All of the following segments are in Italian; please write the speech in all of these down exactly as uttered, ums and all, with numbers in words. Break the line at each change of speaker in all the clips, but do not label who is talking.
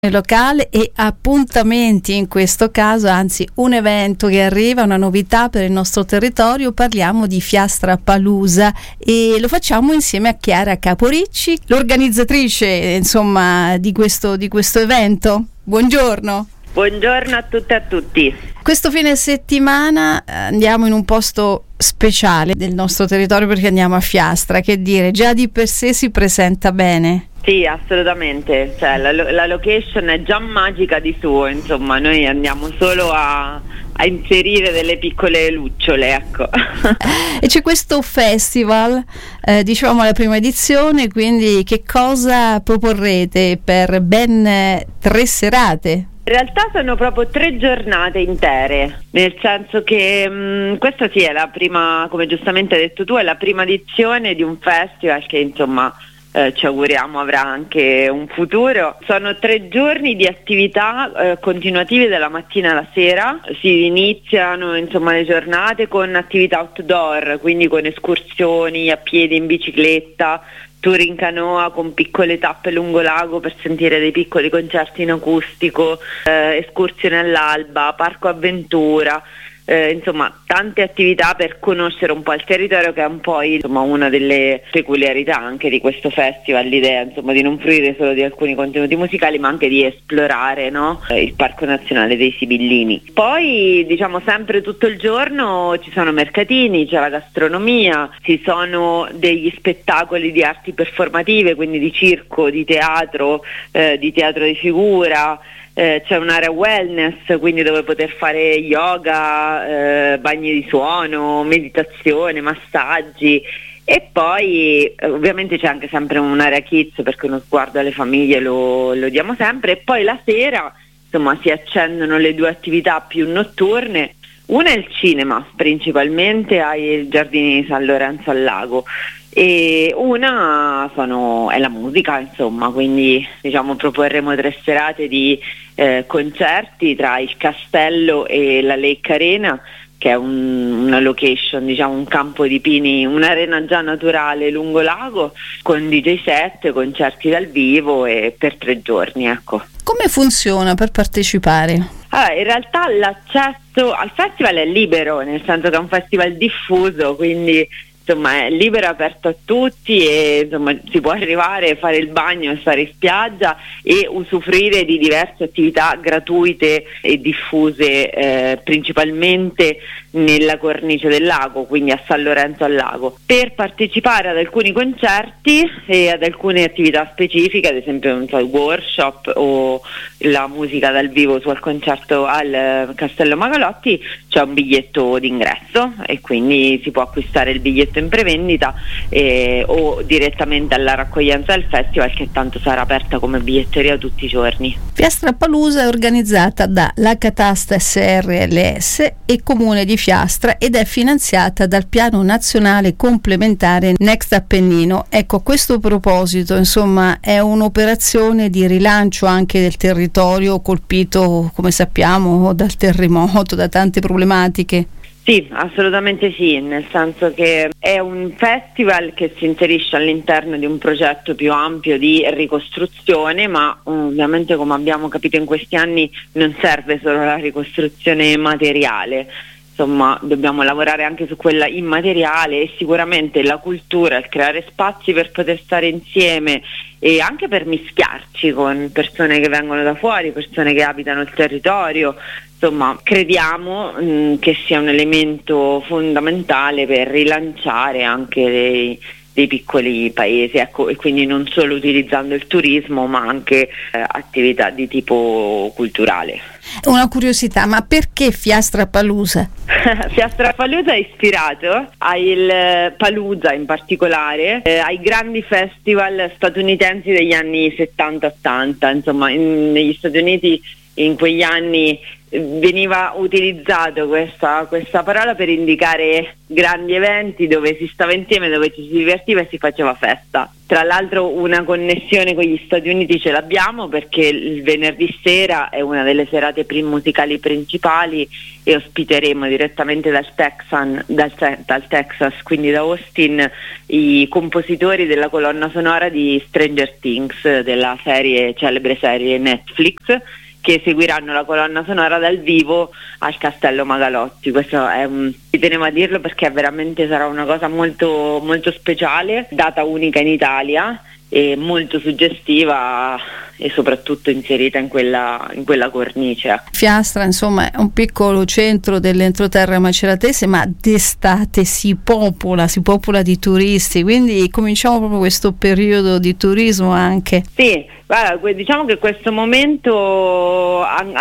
locale e appuntamenti in questo caso, anzi un evento che arriva, una novità per il nostro territorio. Parliamo di Fiastrapalooza e lo facciamo insieme a Chiara Caporicci, l'organizzatrice insomma di questo, di questo evento. Buongiorno.
Buongiorno a tutte e a tutti.
Questo fine settimana andiamo in un posto speciale del nostro territorio perché andiamo a Fiastra, che dire, già di per sé si presenta bene.
Sì, assolutamente, cioè, la, la location è già magica di suo, insomma, noi andiamo solo a, a inserire delle piccole lucciole, ecco.
E c'è questo festival, eh, dicevamo alla prima edizione, quindi che cosa proporrete per ben tre serate?
In realtà sono proprio tre giornate intere, nel senso che mh, questa sì è la prima, come giustamente hai detto tu, è la prima edizione di un festival che insomma Eh, ci auguriamo avrà anche un futuro. Sono tre giorni di attività eh, continuative dalla mattina alla sera. Si iniziano insomma le giornate con attività outdoor, quindi con escursioni a piedi, in bicicletta, tour in canoa con piccole tappe lungo lago per sentire dei piccoli concerti in acustico, eh, escursioni all'alba, parco avventura. Eh, insomma tante attività per conoscere un po' il territorio, che è un po' insomma una delle peculiarità anche di questo festival, l'idea insomma di non fruire solo di alcuni contenuti musicali ma anche di esplorare, no? il Parco Nazionale dei Sibillini. Poi diciamo sempre tutto il giorno ci sono mercatini, c'è la gastronomia, ci sono degli spettacoli di arti performative, quindi di circo, di teatro, eh, di teatro di figura. Eh, c'è un'area wellness, quindi dove poter fare yoga, eh, bagni di suono, meditazione, massaggi, e poi eh, ovviamente c'è anche sempre un'area kids perché uno sguardo alle famiglie lo, lo diamo sempre. E poi la sera insomma si accendono le due attività più notturne. Una è il cinema, principalmente ai giardini di San Lorenzo al Lago, e una sono, è la musica, insomma, quindi diciamo proporremo tre serate di eh, concerti tra il Castello e la Lake Arena, che è un, una location, diciamo un campo di pini, un'arena già naturale lungo lago, con D J set, concerti dal vivo e per tre giorni, ecco.
Come funziona per partecipare?
Allora, in realtà l'accesso al festival è libero, nel senso che è un festival diffuso, quindi insomma è libero, aperto a tutti, e insomma si può arrivare, fare il bagno e stare in spiaggia e usufruire di diverse attività gratuite e diffuse eh, principalmente nella cornice del lago, quindi a San Lorenzo al Lago. Per partecipare ad alcuni concerti e ad alcune attività specifiche, ad esempio non so, il workshop o la musica dal vivo sul concerto al Castello Magalotti, c'è un biglietto d'ingresso e quindi si può acquistare il biglietto in prevendita eh, o direttamente alla raccoglienza del festival, che tanto sarà aperta come biglietteria tutti i giorni.
Fiastrapalooza è organizzata dalla Catasta S R L S e Comune di Fiastra ed è finanziata dal Piano Nazionale Complementare Next Appennino. Ecco, a questo proposito, insomma, è un'operazione di rilancio anche del territorio colpito, come sappiamo, dal terremoto, da tante problematiche.
Sì, assolutamente sì, nel senso che è un festival che si inserisce all'interno di un progetto più ampio di ricostruzione, ma ovviamente, come abbiamo capito in questi anni, non serve solo la ricostruzione materiale. Insomma, dobbiamo lavorare anche su quella immateriale, e sicuramente la cultura, il creare spazi per poter stare insieme e anche per mischiarci con persone che vengono da fuori, persone che abitano il territorio. Insomma, crediamo mh, che sia un elemento fondamentale per rilanciare anche dei, dei piccoli paesi, ecco, e quindi non solo utilizzando il turismo ma anche eh, attività di tipo culturale.
Una curiosità, ma perché Fiastrapalooza?
Fiastrapalooza è ispirato al Palooza in particolare, eh, ai grandi festival statunitensi degli anni settanta ottanta, insomma in, negli Stati Uniti in quegli anni veniva utilizzato questa, questa parola per indicare grandi eventi dove si stava insieme, dove ci si divertiva e si faceva festa. Tra l'altro una connessione con gli Stati Uniti ce l'abbiamo, perché il venerdì sera è una delle serate prim- musicali principali e ospiteremo direttamente dal, Texan, dal, dal Texas, quindi da Austin, i compositori della colonna sonora di Stranger Things, della serie, celebre serie Netflix, che seguiranno la colonna sonora dal vivo al Castello Magalotti. Questo è un, ci tenevo a dirlo perché veramente sarà una cosa molto, molto speciale, data unica in Italia e molto suggestiva e soprattutto inserita in quella, in quella cornice.
Fiastra, insomma, è un piccolo centro dell'entroterra maceratese, ma d'estate si popola, si popola di turisti, quindi cominciamo proprio questo periodo di turismo anche.
Sì, guarda, diciamo che questo momento an-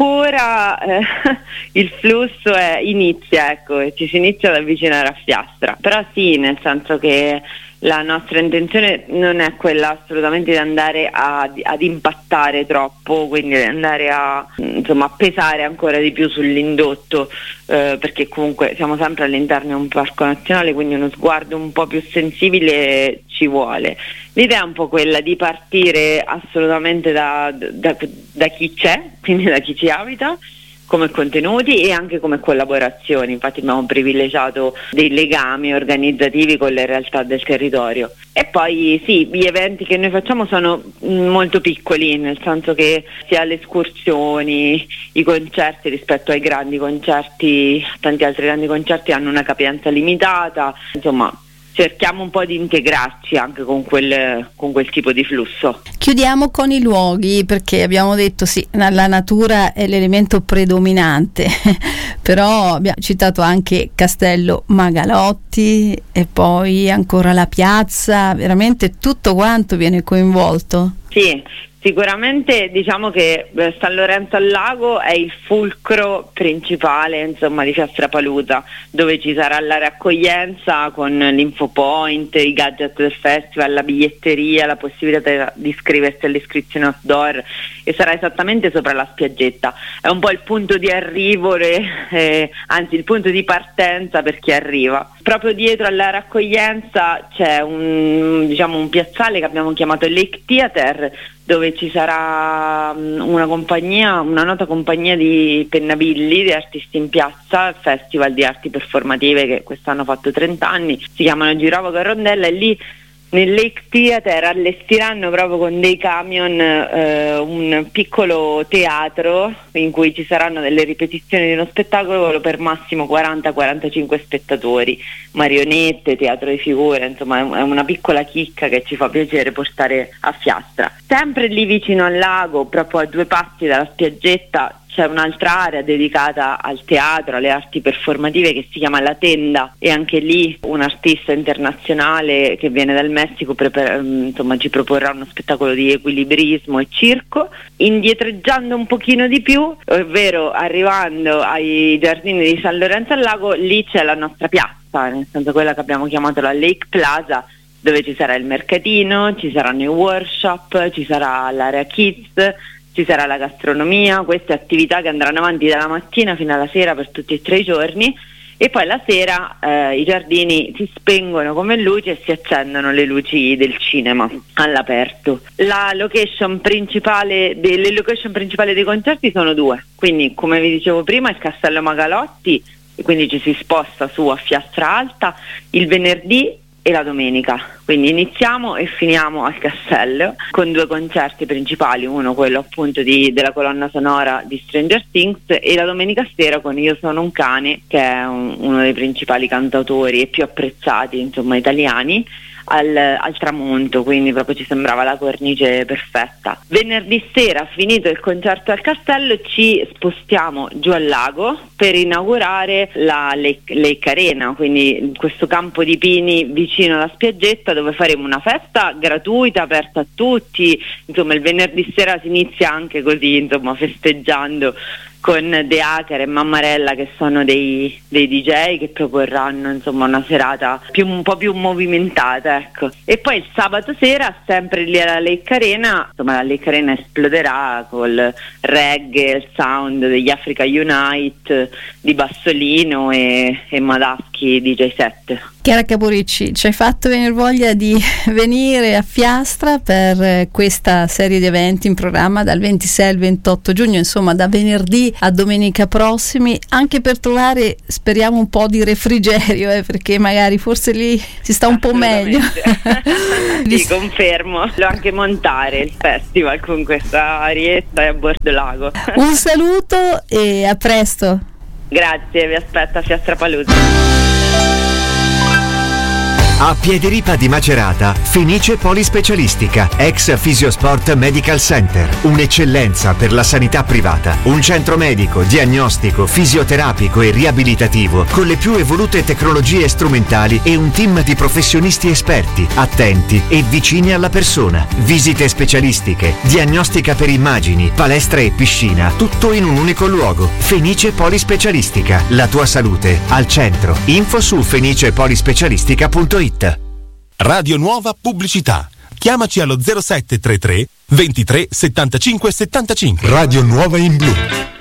ancora eh, il flusso è, inizia, ecco, e ci si inizia ad avvicinare a Fiastra, però sì, nel senso che la nostra intenzione non è quella assolutamente di andare a, ad impattare troppo, quindi di andare a, insomma, a pesare ancora di più sull'indotto, eh, perché comunque siamo sempre all'interno di un parco nazionale, quindi uno sguardo un po' più sensibile ci vuole. L'idea è un po' quella di partire assolutamente da, da, da chi c'è, quindi da chi ci abita, come contenuti e anche come collaborazioni. Infatti abbiamo privilegiato dei legami organizzativi con le realtà del territorio. E poi sì, gli eventi che noi facciamo sono molto piccoli, nel senso che sia le escursioni, i concerti rispetto ai grandi concerti, tanti altri grandi concerti hanno una capienza limitata, insomma cerchiamo un po' di integrarci anche con quel, con quel tipo di flusso.
Chiudiamo con i luoghi, perché abbiamo detto sì, la natura è l'elemento predominante, però abbiamo citato anche Castello Magalotti e poi ancora la piazza, veramente tutto quanto viene coinvolto.
Sì, sicuramente diciamo che San Lorenzo al Lago è il fulcro principale, insomma, di Fiastra Palusa, dove ci sarà la raccoglienza con l'infopoint, i gadget del festival, la biglietteria, la possibilità di iscriversi all'iscrizione outdoor, e sarà esattamente sopra la spiaggetta. È un po' il punto di arrivo, eh, anzi il punto di partenza per chi arriva. Proprio dietro alla raccoglienza c'è un, diciamo, un piazzale che abbiamo chiamato Lake Theater, dove ci sarà una compagnia, una nota compagnia di pennabilli, di artisti in piazza, festival di arti performative che quest'anno ha fatto trenta anni, si chiamano Giravoco e Rondella, e lì nel Lake Theater allestiranno proprio con dei camion eh, un piccolo teatro in cui ci saranno delle ripetizioni di uno spettacolo per massimo quaranta quarantacinque spettatori, marionette, teatro di figure, insomma è una piccola chicca che ci fa piacere portare a Fiastra. Sempre lì vicino al lago, proprio a due passi dalla spiaggetta, c'è un'altra area dedicata al teatro, alle arti performative, che si chiama La Tenda, e anche lì un artista internazionale che viene dal Messico prepara, insomma, ci proporrà uno spettacolo di equilibrismo e circo. Indietreggiando un pochino di più, ovvero arrivando ai giardini di San Lorenzo al Lago, lì c'è la nostra piazza, nel senso quella che abbiamo chiamato la Lake Plaza, dove ci sarà il mercatino, ci saranno i workshop, ci sarà l'area kids, ci sarà la gastronomia, queste attività che andranno avanti dalla mattina fino alla sera per tutti e tre i giorni, e poi la sera eh, i giardini si spengono come luci e si accendono le luci del cinema all'aperto. La location principale delle location principali dei concerti sono due, quindi come vi dicevo prima il Castello Magalotti, e quindi ci si sposta su a Fiastra Alta il venerdì e la domenica, quindi iniziamo e finiamo al castello con due concerti principali, uno quello appunto di, della colonna sonora di Stranger Things, e la domenica sera con Io sono un cane, che è un, uno dei principali cantautori e più apprezzati, insomma, italiani, al, al tramonto, quindi proprio ci sembrava la cornice perfetta. Venerdì sera, finito il concerto al castello, ci spostiamo giù al lago per inaugurare la Lake, Lake Arena, quindi questo campo di pini vicino alla spiaggetta, dove faremo una festa gratuita aperta a tutti. Insomma, il venerdì sera si inizia anche così, insomma, festeggiando con The Hacker e Mammarella, che sono dei, dei D J che proporranno insomma una serata più, un po' più movimentata, ecco. E poi il sabato sera, sempre lì alla Lake Arena, insomma la Lake Arena esploderà col reggae, il sound degli Africa Unite, di Bassolino e, e Madaschi D J set.
Chiara Caporicci, ci hai fatto venire voglia di venire a Fiastra per questa serie di eventi in programma dal ventisei al ventotto giugno, insomma da venerdì a domenica prossimi, anche per trovare, speriamo, un po' di refrigerio, eh, perché magari forse lì si sta un po' meglio.
Sì, confermo, lo anche montare il festival con questa arietta e a bordo lago.
Un saluto e a presto.
Grazie, vi aspetto a Fiastra Paluzza.
A Piediripa di Macerata, Fenice Polispecialistica, ex Fisiosport Medical Center, un'eccellenza per la sanità privata, un centro medico, diagnostico, fisioterapico e riabilitativo con le più evolute tecnologie strumentali e un team di professionisti esperti, attenti e vicini alla persona. Visite specialistiche, diagnostica per immagini, palestra e piscina, tutto in un unico luogo. Fenice Polispecialistica, la tua salute al centro. Info su fenice polispecialistica punto it.
Radio Nuova Pubblicità. Chiamaci allo zero sette tre tre ventitré settantacinque settantacinque.
Radio Nuova in blu.